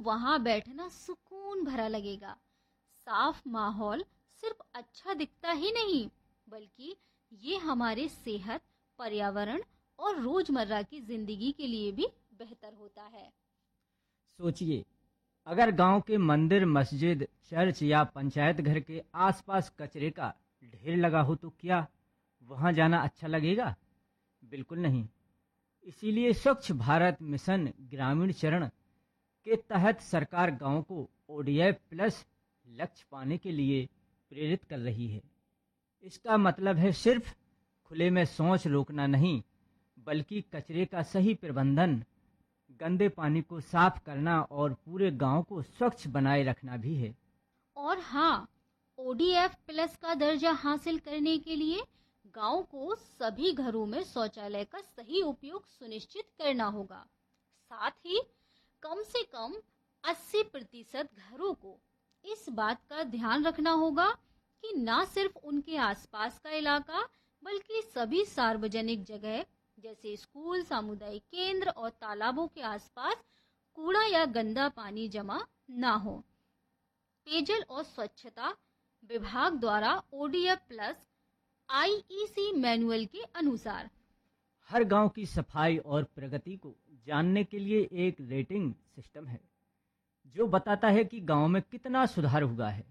वहां बैठना सुकून भरा लगेगा। साफ माहौल सिर्फ अच्छा दिखता ही नहीं, बल्कि ये हमारे सेहत, पर्यावरण और रोजमर्रा की जिंदगी के लिए भी बेहतर होता है। सोचिए, अगर गांव के मंदिर, मस्जिद, चर्च या पंचायत घर के आसपास कचरे का ढेर लगा हो तो क्या वहां जाना अच्छा लगेगा? बिल्कुल नहीं। इसीलिए स्वच्छ भारत मिशन ग्रामीण चरण के तहत सरकार गांव को ओडीएफ प्लस लक्ष्य पाने के लिए प्रेरित कर रही है। इसका मतलब है सिर्फ खुले में शौच रोकना नहीं, बल्कि कचरे का सही प्रबंधन, गंदे पानी को साफ करना और पूरे गांव को स्वच्छ बनाए रखना भी है। और हाँ, ओडीएफ प्लस का दर्जा हासिल करने के लिए गांव को सभी घरों में शौचालय का सही उपयोग सुनिश्चित करना होगा। साथ ही कम से कम 80% घरों को इस बात का ध्यान रखना होगा कि न सिर्फ उनके आसपास का इलाका, बल्कि सभी सार्वजनिक जगह जैसे स्कूल, सामुदायिक केंद्र और तालाबों के आसपास कूड़ा या गंदा पानी जमा ना हो। पेयजल और स्वच्छता विभाग द्वारा ओडीएफ प्लस आईईसी मैनुअल के अनुसार हर गांव की सफाई और प्रगति को जानने के लिए एक रेटिंग सिस्टम है जो बताता है कि गांव में कितना सुधार हुआ है।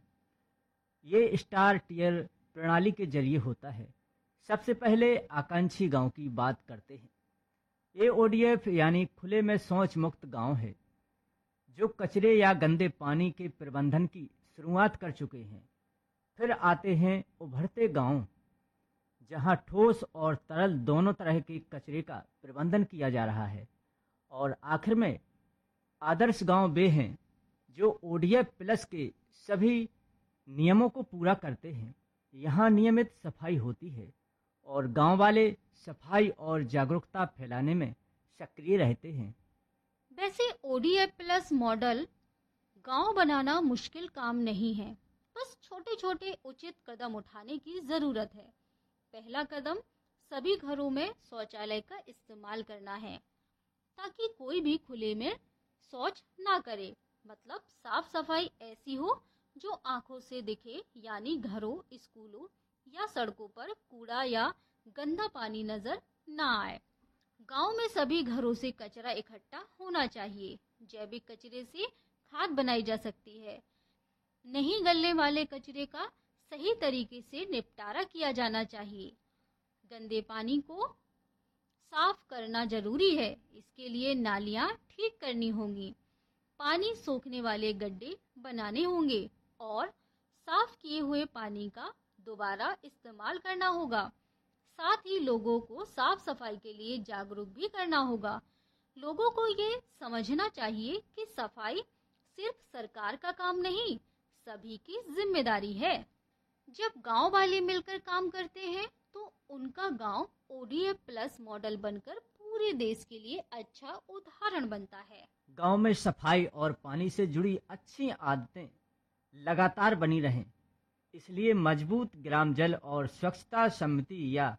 ये स्टार टियर प्रणाली के जरिए होता है। सबसे पहले आकांक्षी गांव की बात करते हैं। ये ओडीएफ यानी खुले में शौच मुक्त गांव है जो कचरे या गंदे पानी के प्रबंधन की शुरुआत कर चुके हैं। फिर आते हैं उभरते गांव, जहां ठोस और तरल दोनों तरह के कचरे का प्रबंधन किया जा रहा है। और आखिर में आदर्श गांव वे हैं जो ओडीएफ प्लस के सभी नियमों को पूरा करते हैं। यहाँ नियमित सफाई होती है और गांव वाले सफाई और जागरूकता फैलाने में सक्रिय रहते हैं। वैसे ओडीएफ प्लस मॉडल गांव बनाना मुश्किल काम नहीं है, बस छोटे छोटे उचित कदम उठाने की जरूरत है। पहला कदम सभी घरों में शौचालय का इस्तेमाल करना है, ताकि कोई भी खुले में शौच ना करे। मतलब साफ सफाई ऐसी हो जो आंखों से दिखे, यानी घरों, स्कूलों या सड़कों पर कूड़ा या गंदा पानी नजर ना आए। गांव में सभी घरों से कचरा इकट्ठा होना चाहिए। जैविक कचरे से खाद बनाई जा सकती है। नहीं गलने वाले कचरे का सही तरीके से निपटारा किया जाना चाहिए। गंदे पानी को साफ करना जरूरी है। इसके लिए नालियां ठीक करनी होंगी, पानी सोखने वाले गड्ढे बनाने होंगे और साफ किए हुए पानी का दोबारा इस्तेमाल करना होगा। साथ ही लोगों को साफ सफाई के लिए जागरूक भी करना होगा। लोगों को ये समझना चाहिए कि सफाई सिर्फ सरकार का काम नहीं, सभी की जिम्मेदारी है। जब गांव वाले मिलकर काम करते हैं तो उनका गांव ओडीएफ प्लस मॉडल बनकर पूरे देश के लिए अच्छा उदाहरण बनता है। गांव में सफाई और पानी से जुड़ी अच्छी आदतें लगातार बनी रहें, इसलिए मजबूत ग्राम जल और स्वच्छता समिति या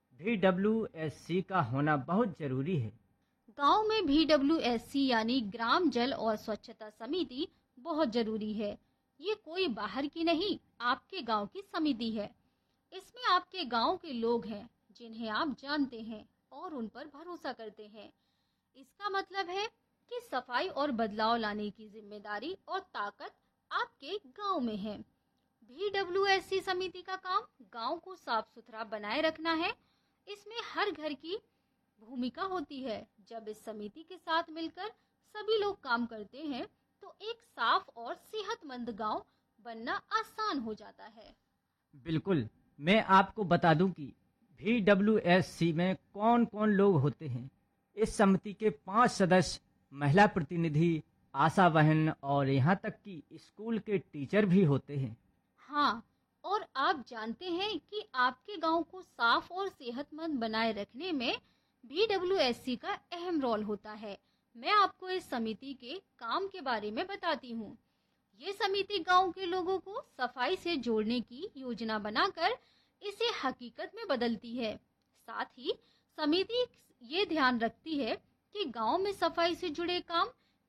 VWSC का होना बहुत जरूरी है। गांव में VWSC यानी ग्राम जल और स्वच्छता समिति बहुत जरूरी है। ये कोई बाहर की नहीं, आपके गांव की समिति है। इसमें आपके गांव के लोग हैं जिन्हें आप जानते हैं और उन पर भरोसा करते हैं। इसका मतलब है कि सफाई और बदलाव लाने की जिम्मेदारी और ताकत आपके गांव में है। VWSC समिति का काम गांव को साफ सुथरा बनाए रखना है। इसमें हर घर की भूमिका होती है। जब इस समिति के साथ मिलकर सभी लोग काम करते हैं तो एक साफ और सेहतमंद गांव बनना आसान हो जाता है। बिल्कुल, मैं आपको बता दूं कि VWSC में कौन कौन लोग होते हैं। इस समिति के 5 सदस्य महिला प्रतिनिधि, आशा बहन और यहाँ तक कि स्कूल के टीचर भी होते हैं। हाँ, और आप जानते हैं कि आपके गांव को साफ और सेहतमंद बनाए रखने में VWSC का अहम रोल होता है। मैं आपको इस समिति के काम के बारे में बताती हूँ। ये समिति गांव के लोगों को सफाई से जोड़ने की योजना बनाकर इसे हकीकत में बदलती है। साथ ही समिति ये ध्यान रखती है कि गांव में सफाई से जुड़े काम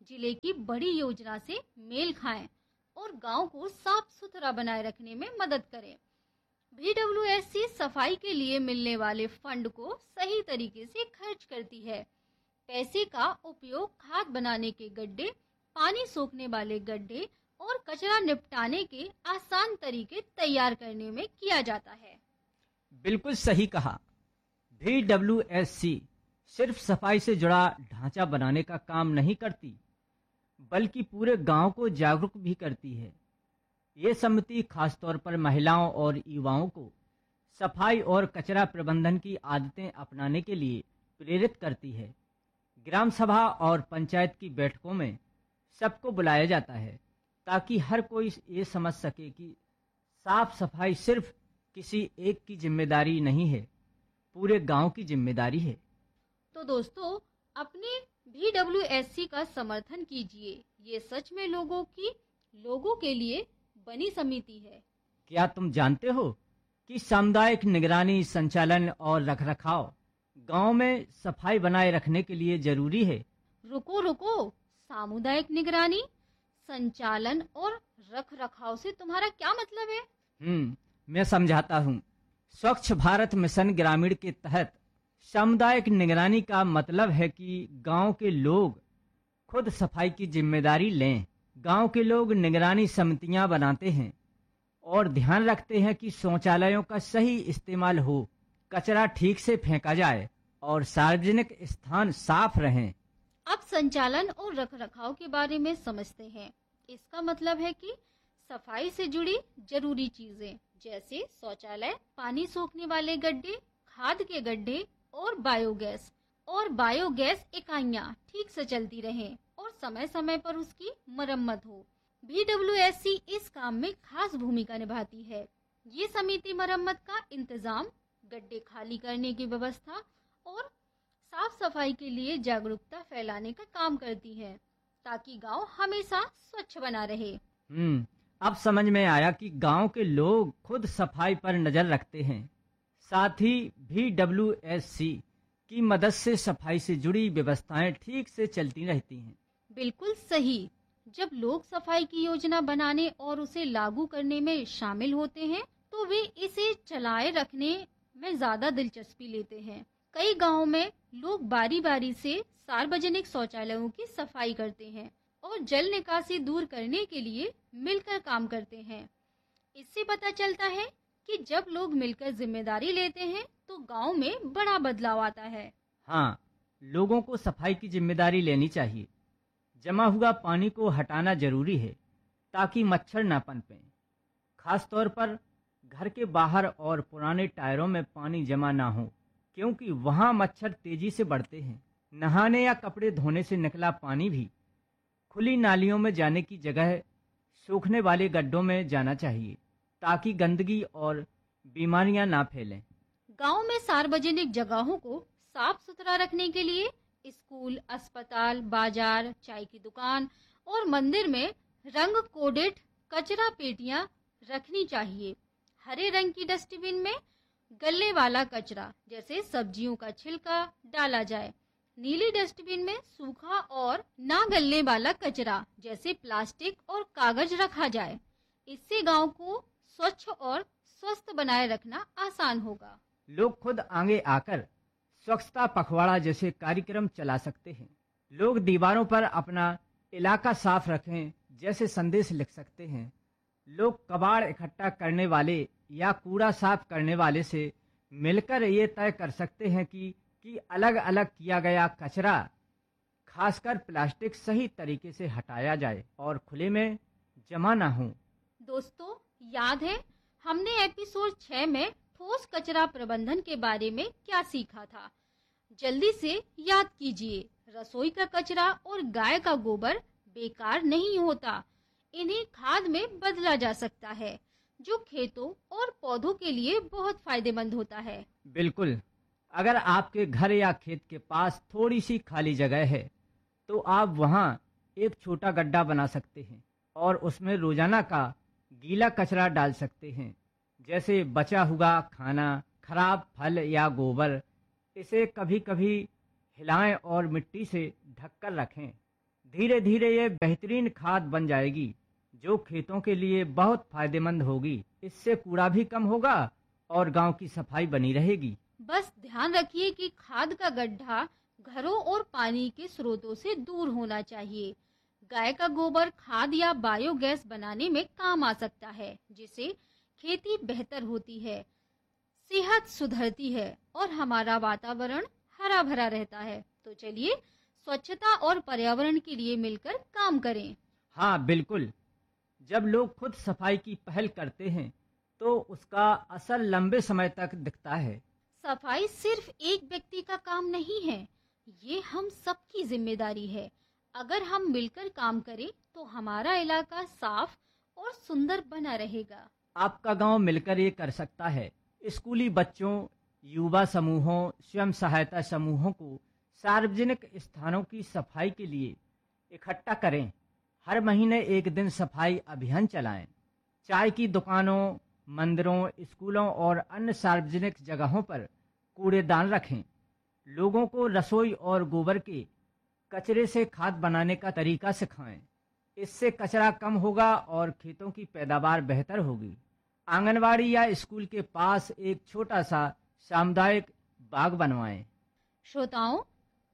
जिले की बड़ी योजना से मेल खाएं और गांव को साफ सुथरा बनाए रखने में मदद करें। बीडब्ल्यूएससी सफाई के लिए मिलने वाले फंड को सही तरीके से खर्च करती है। पैसे का उपयोग खाद बनाने के गड्ढे, पानी सोखने वाले गड्ढे और कचरा निपटाने के आसान तरीके तैयार करने में किया जाता है। बिल्कुल सही कहा। बीडब्ल्यूएससी सिर्फ सफाई से जुड़ा ढांचा बनाने का काम नहीं करती, बल्कि पूरे गांव को जागरूक भी करती है। ये समिति खासतौर पर महिलाओं और युवाओं को सफाई और कचरा प्रबंधन की आदतें अपनाने के लिए प्रेरित करती है। ग्राम सभा और पंचायत की बैठकों में सबको बुलाया जाता है ताकि हर कोई ये समझ सके कि साफ सफाई सिर्फ किसी एक की जिम्मेदारी नहीं है, पूरे गांव की जिम्मेदारी है। तो दोस्तों, अपने बीडब्ल्यूएससी का समर्थन कीजिए। ये सच में लोगों के लिए बनी समिति है। क्या तुम जानते हो कि सामुदायिक निगरानी, संचालन और रखरखाव गांव में सफाई बनाए रखने के लिए जरूरी है? रुको, सामुदायिक निगरानी, संचालन और रखरखाव से तुम्हारा क्या मतलब है? मैं समझाता हूँ। स्वच्छ भारत मिशन ग्रामीण के तहत सामुदायिक निगरानी का मतलब है कि गांव के लोग खुद सफाई की जिम्मेदारी लें। गांव के लोग निगरानी समितियां बनाते हैं और ध्यान रखते हैं कि शौचालयों का सही इस्तेमाल हो, कचरा ठीक से फेंका जाए और सार्वजनिक स्थान साफ रहें। अब संचालन और रखरखाव के बारे में समझते हैं। इसका मतलब है कि सफाई से जुड़ी जरूरी चीजें जैसे शौचालय, पानी सोखने वाले गड्ढे, खाद के गड्ढे और बायोगैस इकाइयां ठीक से चलती रहें और समय समय पर उसकी मरम्मत हो। बीडब्ल्यूएससी इस काम में खास भूमिका निभाती है। ये समिति मरम्मत का इंतजाम, गड्ढे खाली करने की व्यवस्था और साफ सफाई के लिए जागरूकता फैलाने का काम करती है ताकि गांव हमेशा स्वच्छ बना रहे। अब समझ में आया कि गांव के लोग खुद सफाई पर नजर रखते हैं, साथ ही बीडब्ल्यूएससी की मदद से सफाई से जुड़ी व्यवस्थाएं ठीक से चलती रहती हैं। बिल्कुल सही। जब लोग सफाई की योजना बनाने और उसे लागू करने में शामिल होते हैं, तो वे इसे चलाए रखने में ज्यादा दिलचस्पी लेते हैं। कई गांवों में लोग बारी बारी से सार्वजनिक शौचालयों की सफाई करते हैं और जल निकासी दूर करने के लिए मिलकर काम करते हैं। इससे पता चलता है कि जब लोग मिलकर जिम्मेदारी लेते हैं तो गांव में बड़ा बदलाव आता है। हाँ, लोगों को सफाई की जिम्मेदारी लेनी चाहिए। जमा हुआ पानी को हटाना जरूरी है ताकि मच्छर न पनपें। खास तौर पर घर के बाहर और पुराने टायरों में पानी जमा ना हो, क्योंकि वहां मच्छर तेजी से बढ़ते हैं। नहाने या कपड़े धोने से निकला पानी भी खुली नालियों में जाने की जगह सूखने वाले गड्ढों में जाना चाहिए ताकि गंदगी और बीमारियां ना फैलें। गांव में सार्वजनिक जगहों को साफ सुथरा रखने के लिए स्कूल, अस्पताल, बाजार, चाय की दुकान और मंदिर में रंग कोडेड कचरा पेटियां रखनी चाहिए। हरे रंग की डस्टबिन में गलने वाला कचरा जैसे सब्जियों का छिलका डाला जाए। नीली डस्टबिन में सूखा और ना गलने वाला कचरा जैसे प्लास्टिक और कागज रखा जाए। इससे गांव को स्वच्छ और स्वस्थ बनाए रखना आसान होगा। लोग खुद आगे आकर स्वच्छता पखवाड़ा जैसे कार्यक्रम चला सकते हैं। लोग दीवारों पर अपना इलाका साफ रखें जैसे संदेश लिख सकते हैं। लोग कबाड़ इकट्ठा करने वाले या कूड़ा साफ करने वाले से मिलकर ये तय कर सकते हैं कि अलग अलग किया गया कचरा, खासकर प्लास्टिक, सही तरीके से हटाया जाए और खुले में जमा ना हो। दोस्तों, याद है हमने एपिसोड 6 में ठोस कचरा प्रबंधन के बारे में क्या सीखा था? जल्दी से याद कीजिए। रसोई का कचरा और गाय का गोबर बेकार नहीं होता। इन्हें खाद में बदला जा सकता है, जो खेतों और पौधों के लिए बहुत फायदेमंद होता है। बिल्कुल। अगर आपके घर या खेत के पास थोड़ी सी खाली जगह है, तो आप वहां एक छोटा गड्ढा बना सकते हैं और उसमें रोजाना का गीला कचरा डाल सकते हैं, जैसे बचा हुआ खाना, खराब फल या गोबर। इसे कभी कभी हिलाएं और मिट्टी से ढककर रखें। धीरे धीरे ये बेहतरीन खाद बन जाएगी जो खेतों के लिए बहुत फायदेमंद होगी। इससे कूड़ा भी कम होगा और गांव की सफाई बनी रहेगी। बस ध्यान रखिए कि खाद का गड्ढा घरों और पानी के स्रोतों से दूर होना चाहिए। गाय का गोबर खाद या बायोगैस बनाने में काम आ सकता है, जिससे खेती बेहतर होती है, सेहत सुधरती है और हमारा वातावरण हरा भरा रहता है। तो चलिए स्वच्छता और पर्यावरण के लिए मिलकर काम करें। हाँ बिल्कुल, जब लोग खुद सफाई की पहल करते हैं तो उसका असर लंबे समय तक दिखता है। सफाई सिर्फ एक व्यक्ति का काम नहीं है, ये हम सबकी जिम्मेदारी है। अगर हम मिलकर काम करें तो हमारा इलाका साफ और सुंदर बना रहेगा। आपका गांव मिलकर ये कर सकता है। स्कूली बच्चों, युवा समूहों, स्वयं सहायता समूहों को सार्वजनिक स्थानों की सफाई के लिए इकट्ठा करें। हर महीने एक दिन सफाई अभियान चलाएं। चाय की दुकानों, मंदिरों, स्कूलों और अन्य सार्वजनिक जगहों पर कूड़ेदान रखें। लोगों को रसोई और गोबर के कचरे से खाद बनाने का तरीका सिखाएं। इससे कचरा कम होगा और खेतों की पैदावार बेहतर होगी। आंगनवाड़ी या स्कूल के पास एक छोटा सा सामुदायिक बाग बनवाएं। श्रोताओं,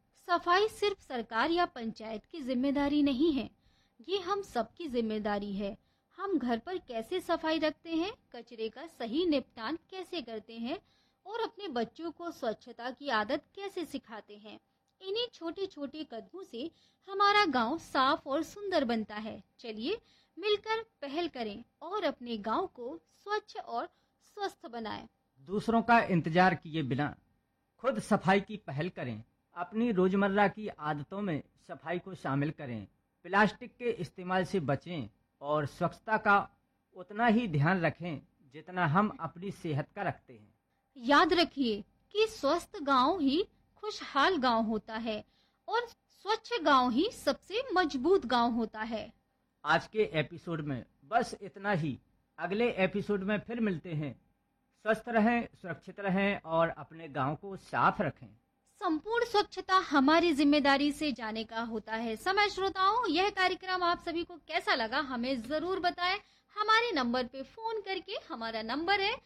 सफाई सिर्फ सरकार या पंचायत की जिम्मेदारी नहीं है, ये हम सबकी जिम्मेदारी है। हम घर पर कैसे सफाई रखते हैं, कचरे का सही निपटान कैसे करते हैं और अपने बच्चों को स्वच्छता की आदत कैसे सिखाते हैं, इन्हीं छोटे छोटे कदमों से हमारा गांव साफ और सुंदर बनता है। चलिए मिलकर पहल करें और अपने गांव को स्वच्छ और स्वस्थ बनाएं। दूसरों का इंतजार किए बिना खुद सफाई की पहल करें। अपनी रोजमर्रा की आदतों में सफाई को शामिल करें। प्लास्टिक के इस्तेमाल से बचें और स्वच्छता का उतना ही ध्यान रखें जितना हम अपनी सेहत का रखते हैं। याद रखिए कि स्वस्थ गांव ही खुशहाल गांव होता है और स्वच्छ गांव ही सबसे मजबूत गांव होता है। आज के एपिसोड में बस इतना ही। अगले एपिसोड में फिर मिलते हैं। स्वस्थ रहें, सुरक्षित रहें और अपने गांव को साफ रखें। संपूर्ण स्वच्छता हमारी जिम्मेदारी से जाने का होता है समय। श्रोताओं, यह कार्यक्रम आप सभी को कैसा लगा हमें जरूर बताएं हमारे नंबर पे फोन करके। हमारा नंबर है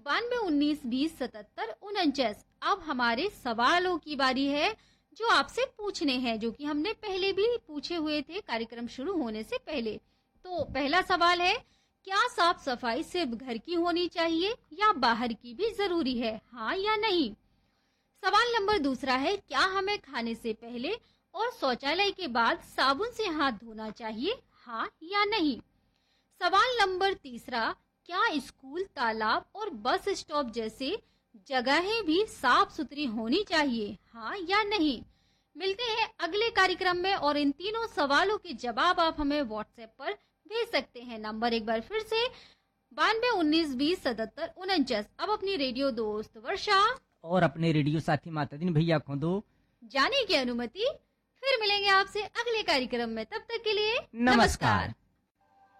9219207749। अब हमारे सवालों की बारी है जो आपसे पूछने हैं, जो कि हमने पहले भी पूछे हुए थे कार्यक्रम शुरू होने से पहले। तो पहला सवाल है, क्या साफ सफाई सिर्फ घर की होनी चाहिए या बाहर की भी जरूरी है, हाँ या नहीं? सवाल नंबर दूसरा है, क्या हमें खाने से पहले और शौचालय के बाद साबुन से हाथ धोना चाहिए, हाँ या नहीं? सवाल नंबर तीसरा, क्या स्कूल, तालाब और बस स्टॉप जैसे जगहें भी साफ सुथरी होनी चाहिए, हाँ या नहीं? मिलते हैं अगले कार्यक्रम में और इन तीनों सवालों के जवाब आप हमें व्हाट्सएप पर भेज सकते हैं। नंबर एक बार फिर से 9219207749। अब अपनी रेडियो दोस्त वर्षा और अपने रेडियो साथी मातादीन भैया को दो जाने की अनुमति। फिर मिलेंगे आपसे अगले कार्यक्रम में, तब तक के लिए नमस्कार।